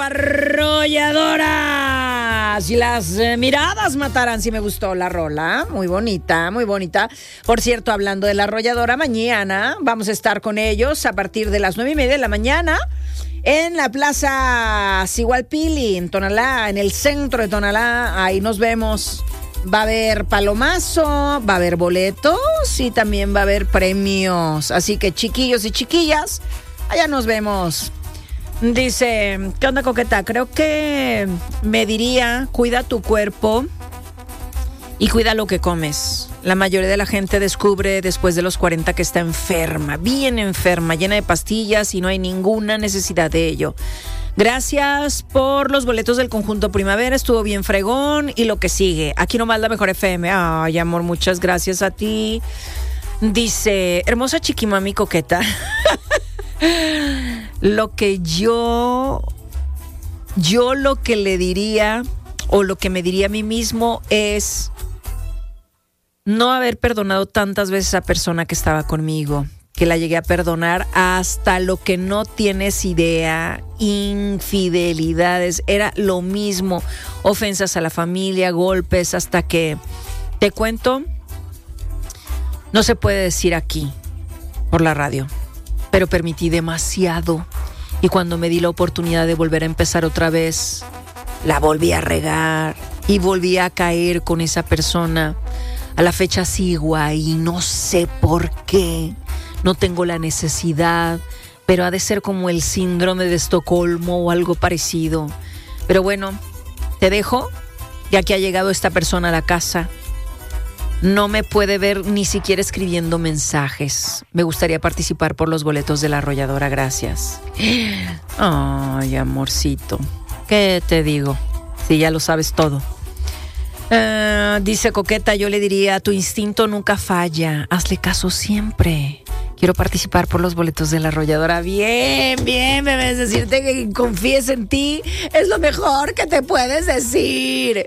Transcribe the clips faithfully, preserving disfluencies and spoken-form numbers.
Arrolladoras y las eh, miradas matarán. Sí me gustó la rola, muy bonita, muy bonita. Por cierto, hablando de la arrolladora, mañana vamos a estar con ellos a partir de las nueve y media de la mañana en la Plaza Sigualpili, en Tonalá, en el centro de Tonalá. Ahí nos vemos. Va a haber palomazo, va a haber boletos y también va a haber premios. Así que chiquillos y chiquillas, allá nos vemos. Dice, ¿qué onda, Coqueta? Creo que me diría, cuida tu cuerpo y cuida lo que comes. La mayoría de la gente descubre después de los cuarenta que está enferma, bien enferma, llena de pastillas y no hay ninguna necesidad de ello. Gracias por los boletos del Conjunto Primavera, estuvo bien fregón y lo que sigue. Aquí nomás la mejor F M. Ay, amor, muchas gracias a ti. Dice, hermosa chiquimami Coqueta. Lo que yo, yo lo que le diría o lo que me diría a mí mismo es no haber perdonado tantas veces a esa persona que estaba conmigo, que la llegué a perdonar hasta lo que no tienes idea, infidelidades, era lo mismo, ofensas a la familia, golpes, hasta que, te cuento, no se puede decir aquí por la radio. Pero permití demasiado y cuando me di la oportunidad de volver a empezar otra vez, la volví a regar y volví a caer con esa persona. A la fecha sigo ahí, no sé por qué, no tengo la necesidad, pero ha de ser como el síndrome de Estocolmo o algo parecido. Pero bueno, te dejo, ya que ha llegado esta persona a la casa. No me puede ver ni siquiera escribiendo mensajes. Me gustaría participar por los boletos de la arrolladora, gracias. Ay, amorcito, ¿qué te digo? Si ya lo sabes todo. Uh, dice Coqueta, yo le diría, tu instinto nunca falla, hazle caso siempre. Quiero participar por los boletos de la arrolladora. Bien, bien, bebés, decirte que confíes en ti es lo mejor que te puedes decir.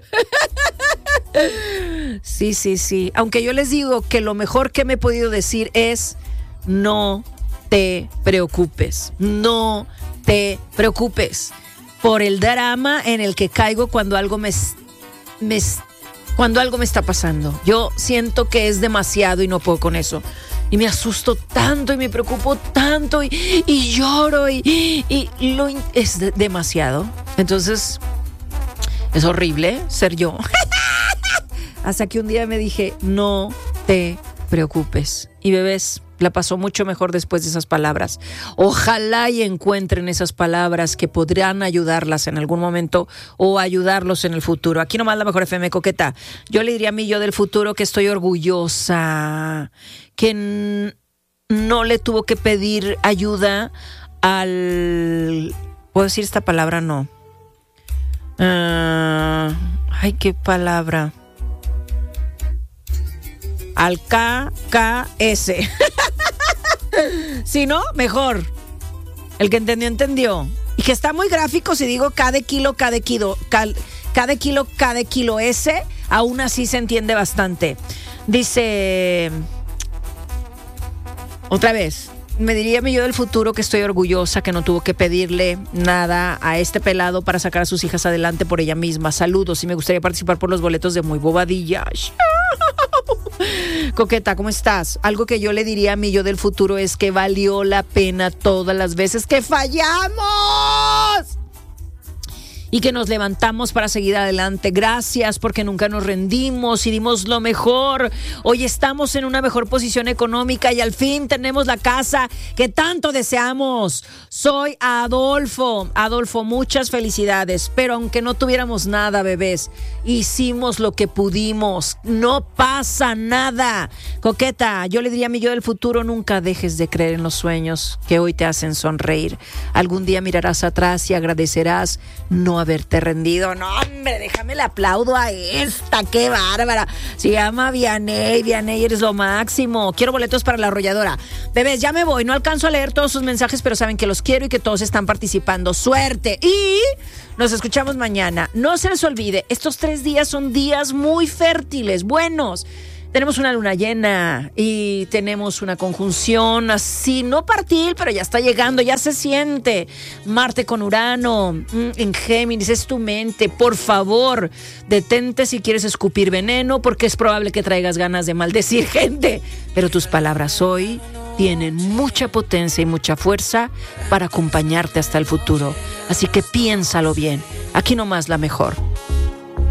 Sí, sí, sí. Aunque yo les digo que lo mejor que me he podido decir es no te preocupes, no te preocupes por el drama en el que caigo cuando algo me, me, cuando algo me está pasando. Yo siento que es demasiado y no puedo con eso. Y me asusto tanto y me preocupo tanto y, y lloro y, y, y lo, es de, demasiado. Entonces, es horrible ser yo. Hasta que un día me dije, no te preocupes. Y bebés, la pasó mucho mejor después de esas palabras. Ojalá y encuentren esas palabras que podrán ayudarlas en algún momento o ayudarlos en el futuro. Aquí nomás la mejor F M, Coqueta. Yo le diría a mí yo del futuro que estoy orgullosa, que n- no le tuvo que pedir ayuda al... ¿Puedo decir esta palabra? No. Uh, ay, qué palabra. Al K K S. Si no, mejor. El que entendió, entendió. Y que está muy gráfico si digo K de kilo, K de kilo, K, K de kilo, K de kilo S. Aún así se entiende bastante. Dice... Otra vez. Me diría mi yo del futuro que estoy orgullosa, que no tuvo que pedirle nada a este pelado para sacar a sus hijas adelante por ella misma. Saludos y me gustaría participar por los boletos de Muy Bobadilla. Coqueta, ¿cómo estás? Algo que yo le diría a mi yo del futuro es que valió la pena todas las veces que fallamos y que nos levantamos para seguir adelante. Gracias porque nunca nos rendimos y dimos lo mejor. Hoy estamos en una mejor posición económica y al fin tenemos la casa que tanto deseamos. Soy Adolfo. Adolfo, muchas felicidades. Pero aunque no tuviéramos nada, bebés, hicimos lo que pudimos. No pasa nada. Coqueta, yo le diría a mi yo del futuro, nunca dejes de creer en los sueños que hoy te hacen sonreír. Algún día mirarás atrás y agradecerás no haberte rendido. No, hombre, déjame le aplaudo a esta, qué bárbara. Se llama Vianey, Vianey, eres lo máximo. Quiero boletos para la arrolladora. Bebés, ya me voy, no alcanzo a leer todos sus mensajes, pero saben que los quiero y que todos están participando. Suerte y nos escuchamos mañana. No se les olvide, estos tres días son días muy fértiles, buenos. Tenemos una luna llena y tenemos una conjunción así, no partil, pero ya está llegando, ya se siente. Marte con Urano en Géminis, es tu mente. Por favor, detente si quieres escupir veneno, porque es probable que traigas ganas de maldecir gente. Pero tus palabras hoy tienen mucha potencia y mucha fuerza para acompañarte hasta el futuro. Así que piénsalo bien. Aquí nomás la mejor.